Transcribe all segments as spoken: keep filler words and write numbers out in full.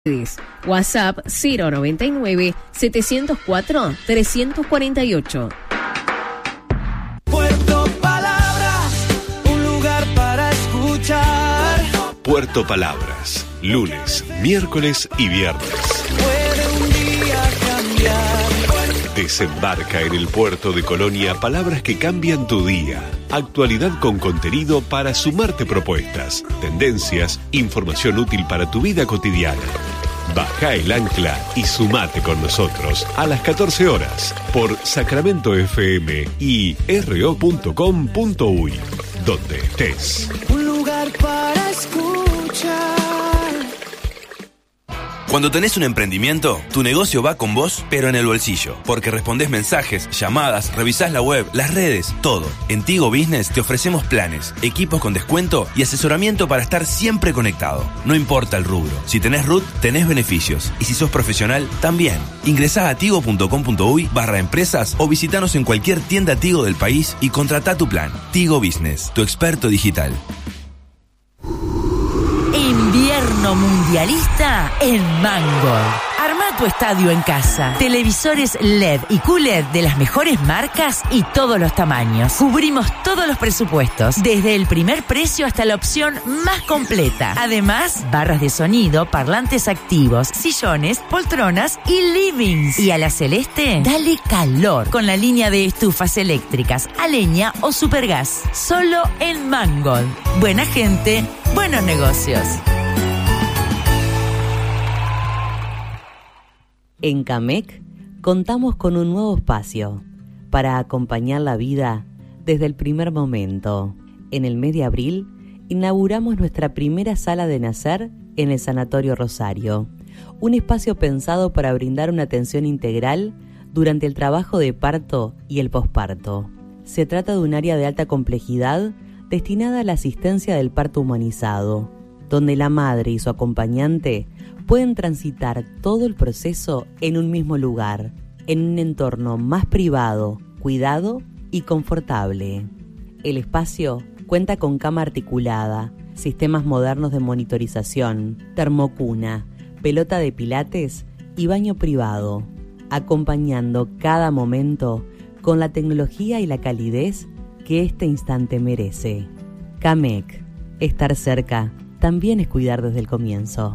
WhatsApp cero noventa y nueve, setecientos cuatro, trescientos cuarenta y ocho. Puerto Palabras, un lugar para escuchar. Puerto Palabras, lunes, miércoles y viernes. Puede un día cambiar. Desembarca en el puerto de Colonia palabras que cambian tu día. Actualidad con contenido para sumarte propuestas, tendencias, información útil para tu vida cotidiana. Baja el ancla y sumate con nosotros a las catorce horas por Sacramento F M y r o punto com punto u y, donde estés. Un lugar para escuchar. Cuando tenés un emprendimiento, tu negocio va con vos, pero en el bolsillo. Porque respondés mensajes, llamadas, revisás la web, las redes, todo. En Tigo Business te ofrecemos planes, equipos con descuento y asesoramiento para estar siempre conectado. No importa el rubro. Si tenés R U T, tenés beneficios. Y si sos profesional, también. Ingresá a tigo punto com punto u y barra empresas o visitanos en cualquier tienda Tigo del país y contratá tu plan. Tigo Business, tu experto digital. Invierno mundialista en Mango. Arma tu estadio en casa. Televisores L E D y Q L E D de las mejores marcas y todos los tamaños. Cubrimos todos los presupuestos, desde el primer precio hasta la opción más completa. Además, barras de sonido, parlantes activos, sillones, poltronas y livings. Y a la celeste, dale calor con la línea de estufas eléctricas, a leña o supergas. Solo en Mango. Buena gente, buenos negocios. En Camec contamos con un nuevo espacio para acompañar la vida desde el primer momento. En el mes de abril inauguramos nuestra primera sala de nacer en el Sanatorio Rosario, un espacio pensado para brindar una atención integral durante el trabajo de parto y el posparto. Se trata de un área de alta complejidad destinada a la asistencia del parto humanizado, donde la madre y su acompañante pueden transitar todo el proceso en un mismo lugar, en un entorno más privado, cuidado y confortable. El espacio cuenta con cama articulada, sistemas modernos de monitorización, termocuna, pelota de pilates y baño privado, acompañando cada momento con la tecnología y la calidez que este instante merece. Camec, estar cerca también es cuidar desde el comienzo.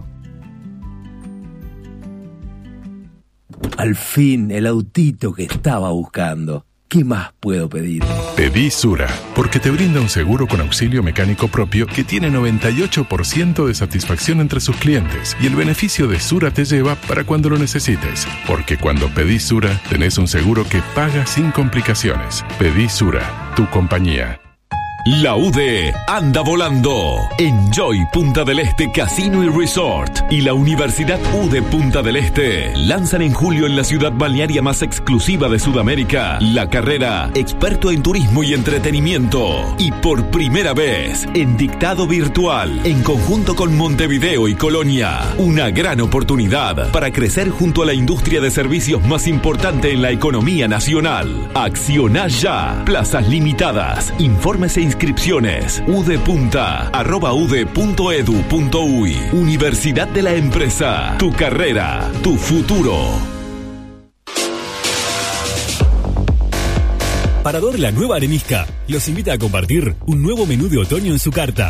Al fin, el autito que estaba buscando. ¿Qué más puedo pedir? Pedí Sura, porque te brinda un seguro con auxilio mecánico propio que tiene noventa y ocho por ciento de satisfacción entre sus clientes, y el beneficio de Sura te lleva para cuando lo necesites, porque cuando pedís Sura, tenés un seguro que paga sin complicaciones. Pedí Sura, tu compañía. La U D E anda volando. Enjoy Punta del Este Casino y Resort y la Universidad U D E Punta del Este lanzan en julio en la ciudad balnearia más exclusiva de Sudamérica la carrera Experto en Turismo y Entretenimiento. Y por primera vez en dictado virtual en conjunto con Montevideo y Colonia. Una gran oportunidad para crecer junto a la industria de servicios más importante en la economía nacional. Acciona ya. Plazas limitadas. Informes e inscripciones udepunta arroba ude punto edu punto uy. Universidad de la Empresa. Tu carrera, tu futuro. Parador La Nueva Arenisca los invita a compartir un nuevo menú de otoño en su carta.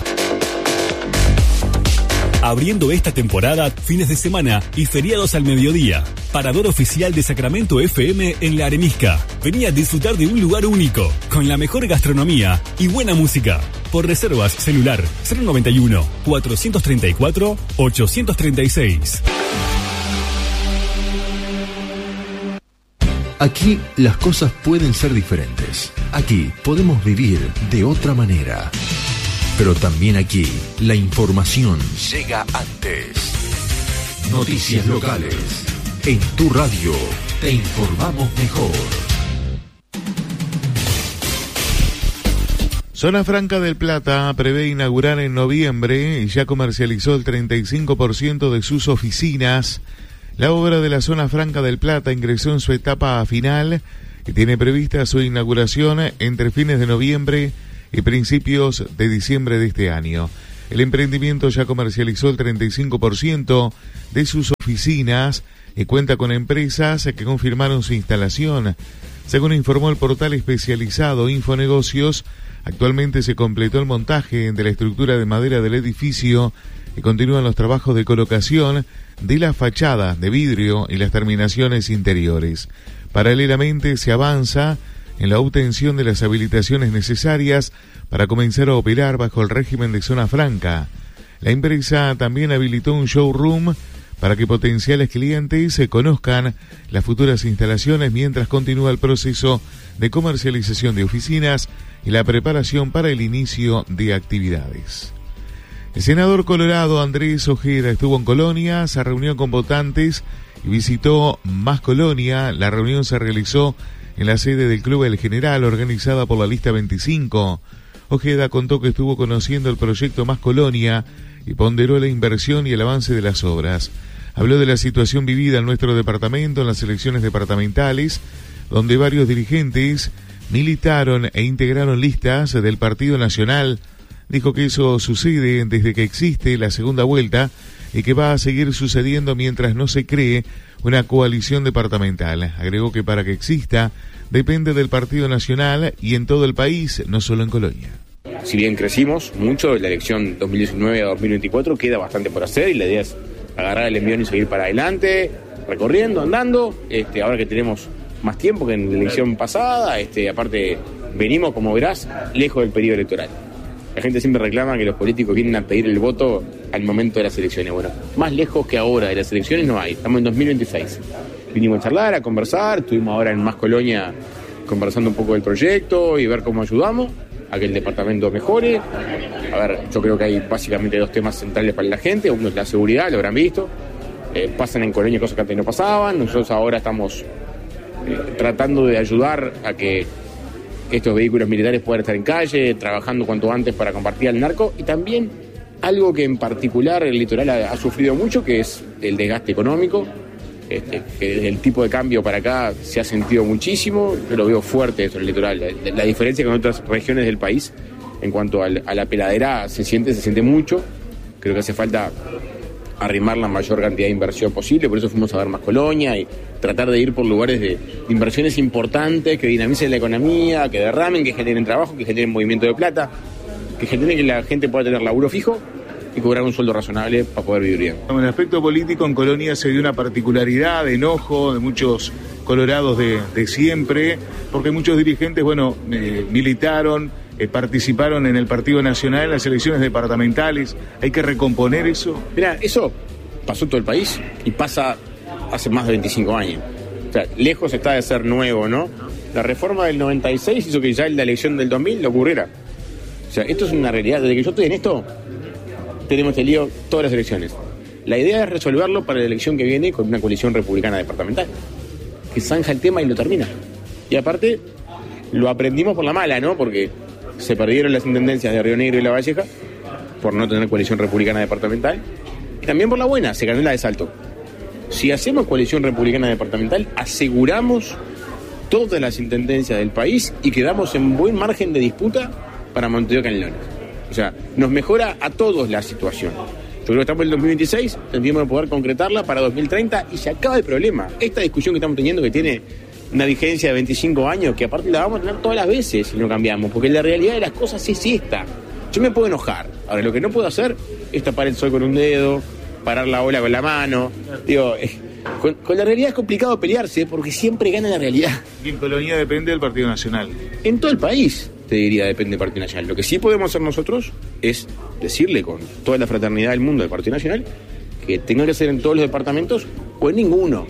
Abriendo esta temporada, fines de semana y feriados al mediodía. Parador oficial de Sacramento F M en La Arenisca. Vení a disfrutar de un lugar único, con la mejor gastronomía y buena música. Por reservas, celular cero noventa y uno, cuatrocientos treinta y cuatro, ochocientos treinta y seis. Aquí las cosas pueden ser diferentes. Aquí podemos vivir de otra manera. Pero también aquí, la información llega antes. Noticias locales. En tu radio, te informamos mejor. Zona Franca del Plata prevé inaugurar en noviembre y ya comercializó el treinta y cinco por ciento de sus oficinas. La obra de la Zona Franca del Plata ingresó en su etapa final y tiene prevista su inauguración entre fines de noviembre y principios de diciembre de este año. El emprendimiento ya comercializó el treinta y cinco por ciento de sus oficinas y cuenta con empresas que confirmaron su instalación. Según informó el portal especializado Infonegocios, actualmente se completó el montaje de la estructura de madera del edificio y continúan los trabajos de colocación de la fachada de vidrio y las terminaciones interiores. Paralelamente se avanza en la obtención de las habilitaciones necesarias para comenzar a operar bajo el régimen de zona franca. La empresa también habilitó un showroom para que potenciales clientes se conozcan las futuras instalaciones mientras continúa el proceso de comercialización de oficinas y la preparación para el inicio de actividades. El senador colorado Andrés Ojeda estuvo en Colonia, se reunió con votantes y visitó Más Colonia. La reunión se realizó en la sede del Club El General, organizada por la Lista veinticinco. Ojeda contó que estuvo conociendo el proyecto Más Colonia y ponderó la inversión y el avance de las obras. Habló de la situación vivida en nuestro departamento en las elecciones departamentales, donde varios dirigentes militaron e integraron listas del Partido Nacional. Dijo que eso sucede desde que existe la segunda vuelta y que va a seguir sucediendo mientras no se cree una coalición departamental. Agregó que para que exista depende del Partido Nacional y en todo el país, no solo en Colonia. Si bien crecimos mucho en la elección dos mil diecinueve a dos mil veinticuatro, queda bastante por hacer y la idea es agarrar el envión y seguir para adelante, recorriendo, andando. Este, ahora que tenemos más tiempo que en la elección pasada, este, aparte venimos, como verás, lejos del periodo electoral. La gente siempre reclama que los políticos vienen a pedir el voto al momento de las elecciones. Bueno, más lejos que ahora de las elecciones no hay. Estamos en dos mil veintiséis. Vinimos a charlar, a conversar. Estuvimos ahora en Más Colonia conversando un poco del proyecto y ver cómo ayudamos a que el departamento mejore. A ver, yo creo que hay básicamente dos temas centrales para la gente. Uno es la seguridad, lo habrán visto. Eh, pasan en Colonia cosas que antes no pasaban. Nosotros ahora estamos eh, tratando de ayudar a que estos vehículos militares puedan estar en calle, trabajando cuanto antes para combatir al narco, y también algo que en particular el litoral ha, ha sufrido mucho, que es el desgaste económico, este, que desde el tipo de cambio para acá se ha sentido muchísimo. Yo lo veo fuerte eso en el litoral, la, la diferencia con otras regiones del país en cuanto al, a la peladera se siente, se siente mucho. Creo que hace falta arrimar la mayor cantidad de inversión posible, por eso fuimos a ver Más Colonia y tratar de ir por lugares de, de inversiones importantes que dinamicen la economía, que derramen, que generen trabajo, que generen movimiento de plata, que generen que la gente pueda tener laburo fijo y cobrar un sueldo razonable para poder vivir bien. En el aspecto político, en Colonia se dio una particularidad de enojo de muchos colorados de, de siempre, porque muchos dirigentes, bueno, eh, militaron, eh, participaron en el Partido Nacional en las elecciones departamentales. ¿Hay que recomponer eso? Mira, eso pasó en todo el país y pasa hace más de veinticinco años. O sea, lejos está de ser nuevo, ¿no? La reforma del noventa y seis hizo que ya en la elección del dos mil lo ocurriera. O sea, esto es una realidad. Desde que yo estoy en esto, tenemos este lío todas las elecciones. La idea es resolverlo para la elección que viene con una coalición republicana departamental, que zanja el tema y lo termina. Y aparte, lo aprendimos por la mala, ¿no? Porque se perdieron las intendencias de Río Negro y La Valleja por no tener coalición republicana departamental. Y también por la buena, se ganó la de Salto. Si hacemos coalición republicana departamental, aseguramos todas las intendencias del país y quedamos en buen margen de disputa para Montevideo Canelones. O sea, nos mejora a todos la situación. Yo creo que estamos en el dos mil veintiséis, tendríamos que poder concretarla para dos mil treinta y se acaba el problema. Esta discusión que estamos teniendo, que tiene una vigencia de veinticinco años, que aparte la vamos a tener todas las veces si no cambiamos, porque la realidad de las cosas es esta. Yo me puedo enojar. Ahora, lo que no puedo hacer es tapar el sol con un dedo, parar la ola con la mano. Digo, eh, con, con la realidad es complicado pelearse porque siempre gana la realidad. Y en Colonia depende del Partido Nacional. En todo el país, te diría, depende del Partido Nacional. Lo que sí podemos hacer nosotros es decirle con toda la fraternidad del mundo del Partido Nacional que tenga que ser en todos los departamentos o en ninguno.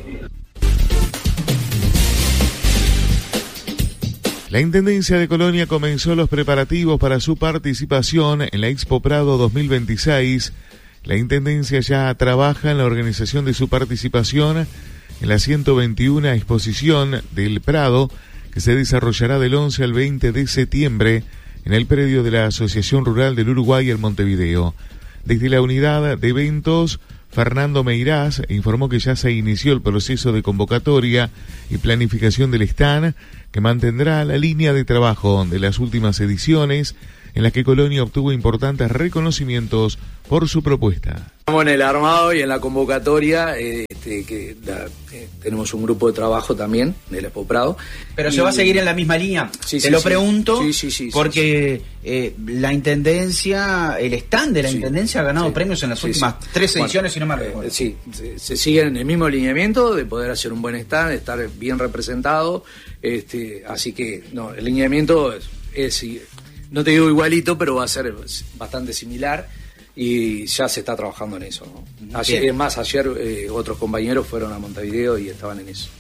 La Intendencia de Colonia comenzó los preparativos para su participación en la Expo Prado dos mil veintiséis. La Intendencia ya trabaja en la organización de su participación en la ciento veintiuna exposición del Prado, que se desarrollará del once al veinte de septiembre en el predio de la Asociación Rural del Uruguay en Montevideo. Desde la unidad de eventos, Fernando Meirás informó que ya se inició el proceso de convocatoria y planificación del stand, que mantendrá la línea de trabajo de las últimas ediciones, en la que Colonia obtuvo importantes reconocimientos por su propuesta. Estamos en el armado y en la convocatoria, eh, este, que la, eh, tenemos un grupo de trabajo también del Expo Prado. Pero y, se va a seguir en la misma línea. Sí, Te sí, lo sí. pregunto sí, sí, sí, porque sí, sí. Eh, la Intendencia, el stand de la Sí. Intendencia ha ganado Sí. premios en las Sí, últimas sí. tres Bueno, ediciones, si no me recuerdo. Eh, sí, se, se sigue en el mismo lineamiento de poder hacer un buen stand, de estar bien representado. Este, así que, no, el lineamiento es, es, no te digo igualito, pero va a ser bastante similar. Y ya se está trabajando en eso, ¿no? Ayer, es más, ayer eh, otros compañeros fueron a Montevideo y estaban en eso.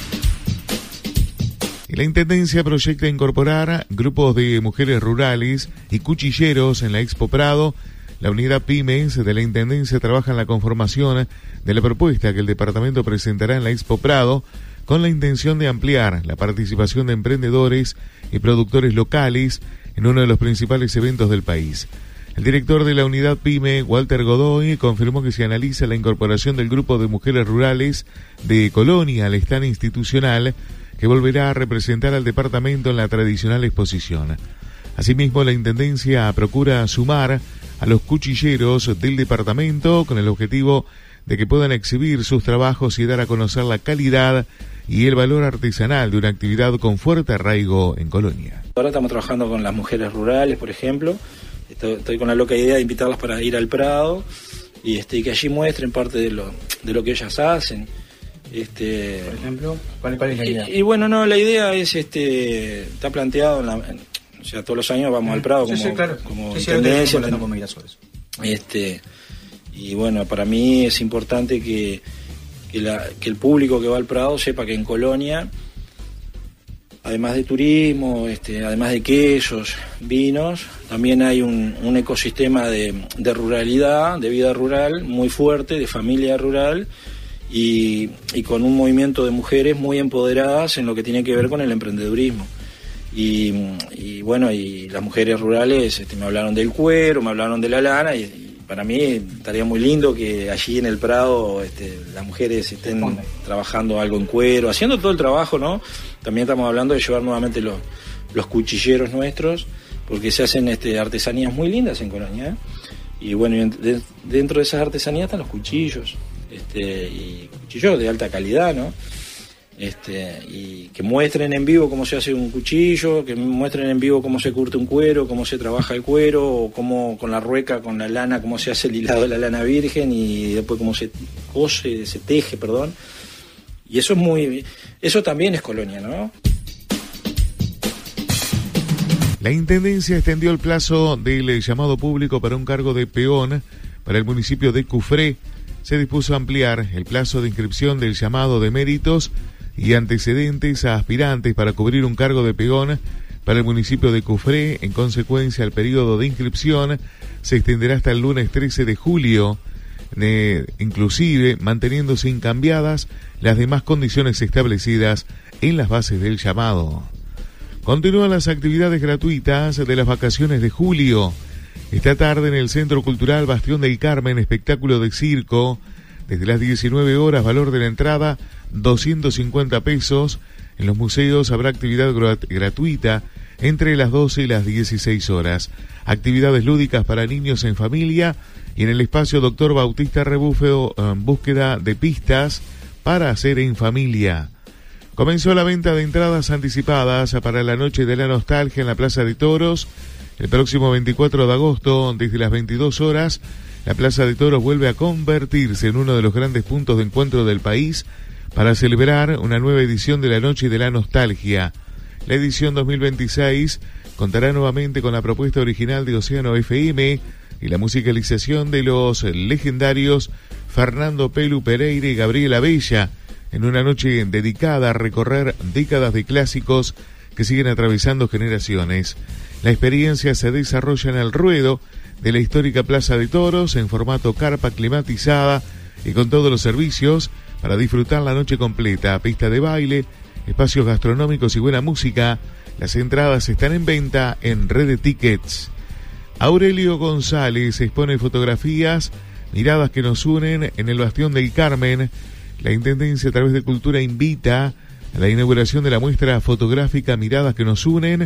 La Intendencia proyecta incorporar grupos de mujeres rurales y cuchilleros en la Expo Prado. La unidad Pymes de la Intendencia trabaja en la conformación de la propuesta que el departamento presentará en la Expo Prado con la intención de ampliar la participación de emprendedores y productores locales en uno de los principales eventos del país. El director de la unidad PYME, Walter Godoy, confirmó que se analiza la incorporación del grupo de mujeres rurales de Colonia al stand institucional que volverá a representar al departamento en la tradicional exposición. Asimismo, la Intendencia procura sumar a los cuchilleros del departamento con el objetivo de que puedan exhibir sus trabajos y dar a conocer la calidad y el valor artesanal de una actividad con fuerte arraigo en Colonia. Ahora estamos trabajando con las mujeres rurales, por ejemplo. Estoy, estoy con la loca idea de invitarlas para ir al Prado y este, que allí muestren parte de lo, de lo que ellas hacen. Este, por ejemplo, ¿cuál, cuál es la idea? Y, y bueno, no, la idea es, este, está planteado, en la, en, o sea, todos los años vamos al Prado sí, como, sí, claro. como sí, intendencia. Sí, ten, eso. Este, y bueno, para mí es importante que, que, la, que el público que va al Prado sepa que en Colonia, además de turismo, este, además de quesos, vinos, también hay un, un ecosistema de, de ruralidad, de vida rural muy fuerte, de familia rural y, y con un movimiento de mujeres muy empoderadas en lo que tiene que ver con el emprendedurismo. Y, y bueno, y las mujeres rurales este, me hablaron del cuero, me hablaron de la lana y, y para mí estaría muy lindo que allí en el Prado este, las mujeres estén trabajando algo en cuero, haciendo todo el trabajo, ¿no? También estamos hablando de llevar nuevamente los, los cuchilleros nuestros, porque se hacen este, artesanías muy lindas en Colonia, ¿eh? Y bueno, y de, dentro de esas artesanías están los cuchillos, este, y cuchillos de alta calidad, ¿no? Este, y que muestren en vivo cómo se hace un cuchillo, que muestren en vivo cómo se curte un cuero, cómo se trabaja el cuero, o cómo con la rueca, con la lana, cómo se hace el hilado de la lana virgen y después cómo se cose, se teje, perdón. Y eso es muy, eso también es Colonia, ¿no? La Intendencia extendió el plazo del llamado público para un cargo de peón para el municipio de Cufré. Se dispuso a ampliar el plazo de inscripción del llamado de méritos y antecedentes a aspirantes para cubrir un cargo de peón para el municipio de Cufré. En consecuencia, el periodo de inscripción se extenderá hasta el lunes trece de julio, eh, inclusive manteniéndose incambiadas las demás condiciones establecidas en las bases del llamado. Continúan las actividades gratuitas de las vacaciones de julio. Esta tarde en el Centro Cultural Bastión del Carmen, espectáculo de circo. Desde las diecinueve horas, valor de la entrada, doscientos cincuenta pesos. En los museos habrá actividad grat- gratuita entre las doce y las dieciséis horas. Actividades lúdicas para niños en familia. Y en el espacio Doctor Bautista Rebufo, eh, búsqueda de pistas para hacer en familia. Comenzó la venta de entradas anticipadas para la Noche de la Nostalgia en la Plaza de Toros. El próximo veinticuatro de agosto, desde las veintidós horas, la Plaza de Toros vuelve a convertirse en uno de los grandes puntos de encuentro del país para celebrar una nueva edición de la Noche de la Nostalgia. La edición dos mil veintiséis contará nuevamente con la propuesta original de Océano F M y la musicalización de los legendarios Fernando Pelu Pereira y Gabriela Bella, en una noche dedicada a recorrer décadas de clásicos que siguen atravesando generaciones. La experiencia se desarrolla en el ruedo de la histórica Plaza de Toros en formato carpa climatizada y con todos los servicios para disfrutar la noche completa, pista de baile, espacios gastronómicos y buena música. Las entradas están en venta en Red de Tickets. Aurelio González expone fotografías, miradas que nos unen en el Bastión del Carmen. La Intendencia a través de Cultura invita a la inauguración de la muestra fotográfica Miradas que nos unen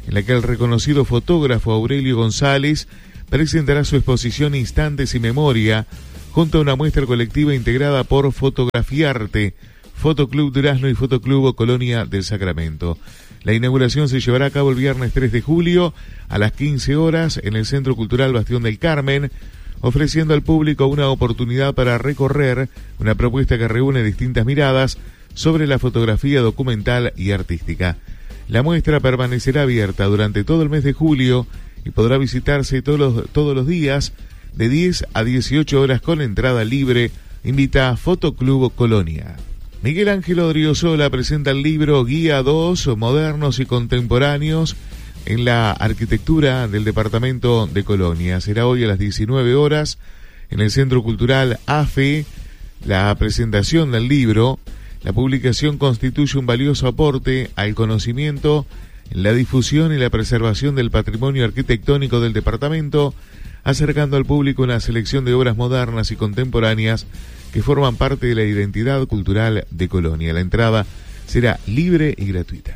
en la que el reconocido fotógrafo Aurelio González presentará su exposición Instantes y Memoria, junto a una muestra colectiva integrada por Fotografiarte, Fotoclub Durazno y Fotoclub Colonia del Sacramento. La inauguración se llevará a cabo el viernes tres de julio a las quince horas en el Centro Cultural Bastión del Carmen, ofreciendo al público una oportunidad para recorrer una propuesta que reúne distintas miradas sobre la fotografía documental y artística. La muestra permanecerá abierta durante todo el mes de julio y podrá visitarse todos los, todos los días de diez a dieciocho horas con entrada libre, invita Fotoclub Colonia. Miguel Ángel Odriozola presenta el libro Guía dos, Modernos y Contemporáneos en la Arquitectura del Departamento de Colonia. Será hoy a las diecinueve horas en el Centro Cultural A F E. La presentación del libro, la publicación constituye un valioso aporte al conocimiento, la difusión y la preservación del patrimonio arquitectónico del departamento, acercando al público una selección de obras modernas y contemporáneas que forman parte de la identidad cultural de Colonia. La entrada será libre y gratuita.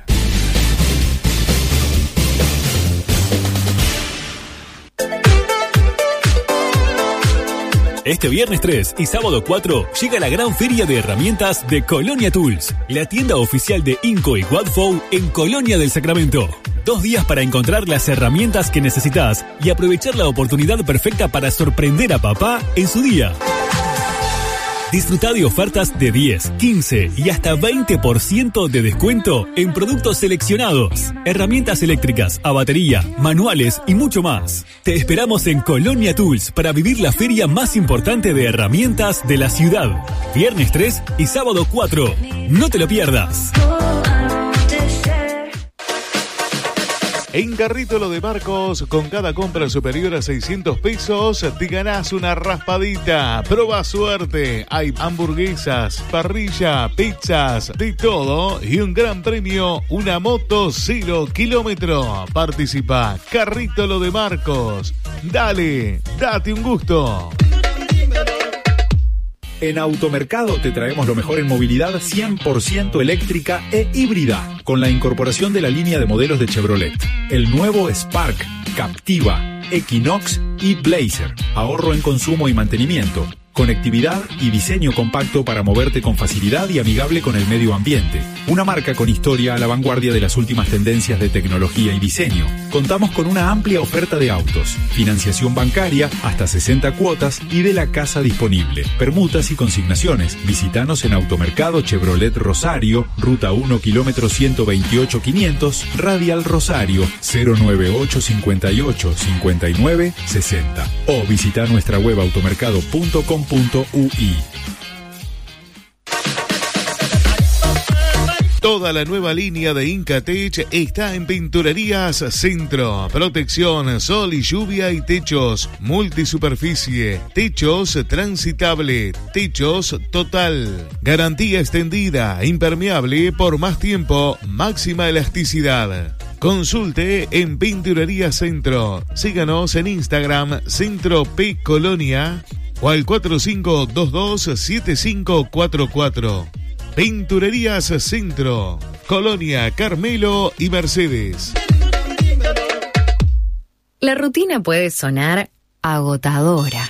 Este viernes tres y sábado cuatro llega la gran feria de herramientas de Colonia Tools, la tienda oficial de Inco y Wadfow en Colonia del Sacramento. Dos días para encontrar las herramientas que necesitas y aprovechar la oportunidad perfecta para sorprender a papá en su día. Disfruta de ofertas de diez, quince y hasta veinte por ciento de descuento en productos seleccionados, herramientas eléctricas, a batería, manuales y mucho más. Te esperamos en Colonia Tools para vivir la feria más importante de herramientas de la ciudad. Viernes tres y sábado cuatro. No te lo pierdas. En Carrito Lo de Marcos, con cada compra superior a seiscientos pesos, te ganás una raspadita. Proba suerte. Hay hamburguesas, parrilla, pizzas, de todo. Y un gran premio, una moto cero kilómetro. Participa. Carrito Lo de Marcos. Dale, date un gusto. En Automercado te traemos lo mejor en movilidad cien por ciento eléctrica e híbrida, con la incorporación de la línea de modelos de Chevrolet. El nuevo Spark, Captiva, Equinox y Blazer. Ahorro en consumo y mantenimiento. Conectividad y diseño compacto para moverte con facilidad y amigable con el medio ambiente. Una marca con historia a la vanguardia de las últimas tendencias de tecnología y diseño. Contamos con una amplia oferta de autos, financiación bancaria, hasta sesenta cuotas y de la casa disponible. Permutas y consignaciones. Visítanos en Automercado Chevrolet Rosario, Ruta uno, kilómetro ciento veintiocho quinientos, Radial Rosario, cero nueve ocho cinco ocho cinco nueve seis cero. O visita nuestra web automercado punto com punto u i. Toda la nueva línea de Incatech está en Pinturerías Centro. Protección, sol y lluvia y techos, multisuperficie, techos transitable, techos total. Garantía extendida, impermeable por más tiempo, máxima elasticidad. Consulte en Pinturerías Centro. Síganos en Instagram, Centro P Colonia, o al cuatro cinco dos dos siete cinco cuatro cuatro. Pinturerías Centro, Colonia, Carmelo y Mercedes. La rutina puede sonar agotadora.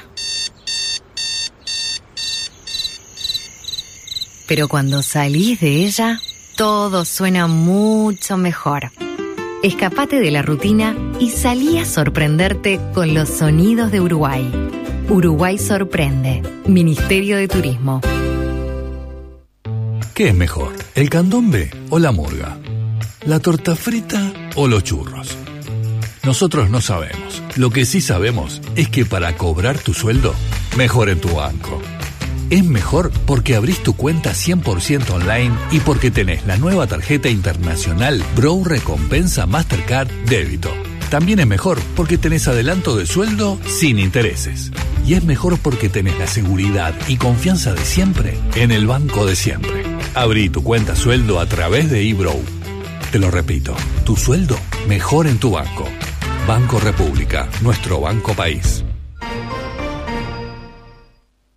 Pero cuando salís de ella, todo suena mucho mejor. Escapate de la rutina y salí a sorprenderte con los sonidos de Uruguay. Uruguay sorprende. Ministerio de Turismo. ¿Qué es mejor, el candombe o la murga? ¿La torta frita o los churros? Nosotros no sabemos. Lo que sí sabemos es que para cobrar tu sueldo, mejor en tu banco. Es mejor porque abrís tu cuenta cien por ciento online y porque tenés la nueva tarjeta internacional Bro Recompensa Mastercard Débito. También es mejor porque tenés adelanto de sueldo sin intereses. Y es mejor porque tenés la seguridad y confianza de siempre en el banco de siempre. Abrí tu cuenta sueldo a través de eBrow. Te lo repito, tu sueldo mejor en tu banco. Banco República, nuestro banco país.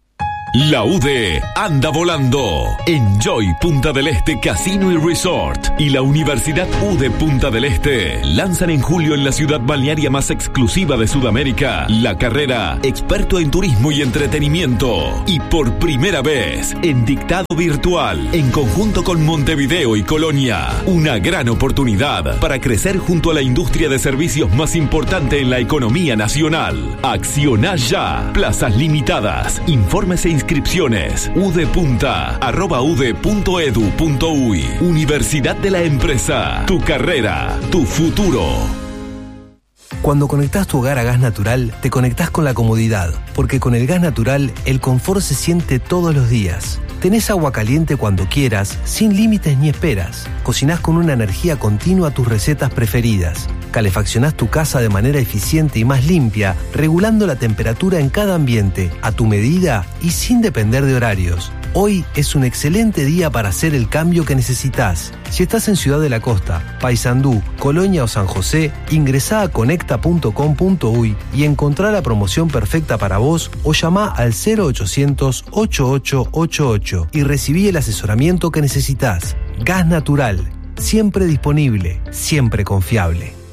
La U D anda volando. Enjoy Punta del Este Casino y Resort y la Universidad U D Punta del Este lanzan en julio en la ciudad balnearia más exclusiva de Sudamérica la carrera Experto en Turismo y Entretenimiento. Y por primera vez en dictado virtual, en conjunto con Montevideo y Colonia, una gran oportunidad para crecer junto a la industria de servicios más importante en la economía nacional. Acciona ya. Plazas limitadas. Informes e inscripciones. udepunta arroba ude punto edu punto uy. Universidad de la Empresa. Tu carrera, tu futuro. Cuando conectás tu hogar a gas natural, te conectás con la comodidad, porque con el gas natural, el confort se siente todos los días. Tenés agua caliente cuando quieras, sin límites ni esperas. Cocinás con una energía continua tus recetas preferidas. Calefaccionás tu casa de manera eficiente y más limpia, regulando la temperatura en cada ambiente, a tu medida y sin depender de horarios. Hoy es un excelente día para hacer el cambio que necesitas. Si estás en Ciudad de la Costa, Paysandú, Colonia o San José, ingresá a conecta punto com punto uy y encontrá la promoción perfecta para vos o llamá al cero ochocientos ochenta y ocho ochenta y ocho y recibí el asesoramiento que necesitas. Gas natural, siempre disponible, siempre confiable.